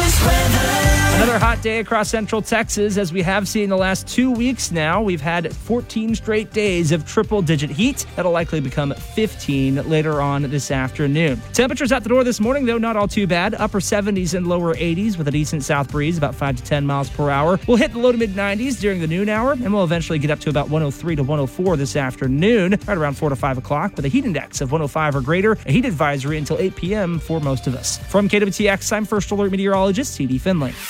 Texas weather. Another hot day across central Texas, as we have seen the last 2 weeks now. We've had 14 straight days of triple-digit heat. That'll likely become 15 later on this afternoon. Temperatures at the door this morning, though, not all too bad. Upper 70s and lower 80s with a decent south breeze, about 5 to 10 miles per hour. We'll hit the low to mid-90s during the noon hour, and we'll eventually get up to about 103 to 104 this afternoon, right around 4 to 5 o'clock, with a heat index of 105 or greater, a heat advisory until 8 p.m. for most of us. From KWTX, I'm First Alert Meteorologist C.D. Finley.